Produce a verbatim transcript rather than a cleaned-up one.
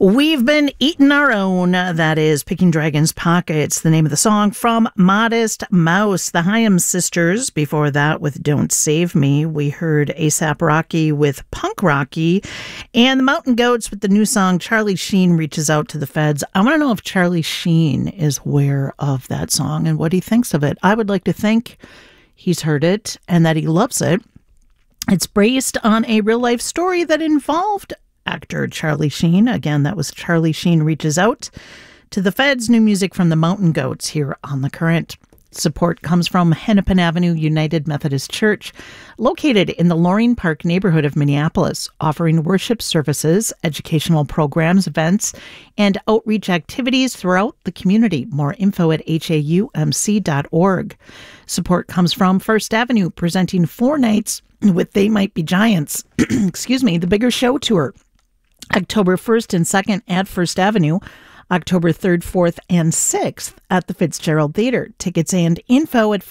We've been eating our own. That is Picking Dragon's Pockets, the name of the song from Modest Mouse. The Hyam Sisters, before that with Don't Save Me. We heard A$AP Rocky with Punk Rocky. And the Mountain Goats with the new song Charlie Sheen Reaches Out to the Feds. I want to know if Charlie Sheen is aware of that song and what he thinks of it. I would like to think he's heard it and that he loves it. It's based on a real-life story that involved actor Charlie Sheen. Again, that was Charlie Sheen Reaches Out to the Feds. New music from the Mountain Goats here on The Current. Support comes from Hennepin Avenue United Methodist Church, located in the Loring Park neighborhood of Minneapolis, offering worship services, educational programs, events, and outreach activities throughout the community. More info at H A U M C dot org. Support comes from First Avenue, presenting four nights with They Might Be Giants. Excuse me, the Bigger Show Tour. October first and second at First Avenue, October third, fourth, and sixth at the Fitzgerald Theater. Tickets and info at